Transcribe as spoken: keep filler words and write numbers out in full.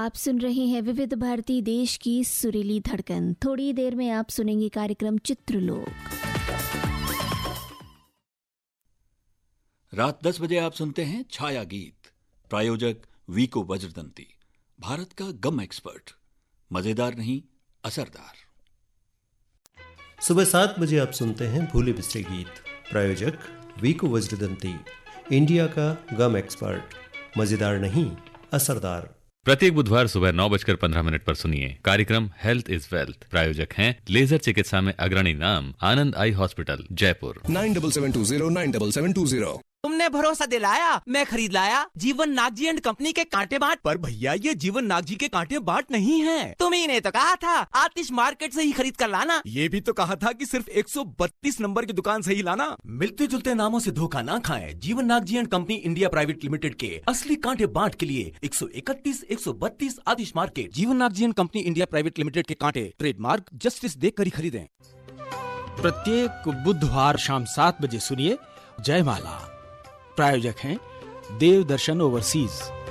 आप सुन रहे हैं विविध भारती, देश की सुरीली धड़कन। थोड़ी देर में आप सुनेंगे कार्यक्रम चित्रलोक। रात दस बजे आप सुनते हैं छाया गीत। प्रायोजक वीको वज्रदंती, भारत का गम एक्सपर्ट। मजेदार नहीं, असरदार। सुबह सात बजे आप सुनते हैं भूले बिसरे गीत। प्रायोजक वीको वज्रदंती, इंडिया का गम एक्सपर्ट। मजेदार नहीं, असरदार। प्रत्येक बुधवार सुबह नौ बजकर पंद्रह मिनट पर सुनिए कार्यक्रम हेल्थ इज वेल्थ। प्रायोजक हैं लेजर चिकित्सा में अग्रणी नाम आनंद eye hospital, Jaipur. Nine double seven to zero nine double seven to zero. तुमने भरोसा दिलाया, मैं खरीद लाया जीवन नागजी एंड कंपनी के कांटे बाट। पर भैया ये जीवन नागजी के कांटे बाट नहीं है। तुम्ही ने तो कहा था आतिश मार्केट से ही खरीद कर लाना। ये भी तो कहा था कि सिर्फ एक सौ बत्तीस नंबर की दुकान से ही लाना। मिलते जुलते नामों से धोखा ना खाएं। जीवन Nagji and company India private limited के असली कांटे बाट के लिए एक सौ इकतीस एक सौ बत्तीस आतिश मार्केट। जीवन Nagji and company India private limited के कांटे ट्रेडमार्क जस्टिस देख कर ही खरीदें। प्रत्येक बुधवार शाम सात बजे सुनिए जयमाला। प्रायोजक हैं देव दर्शन ओवरसीज।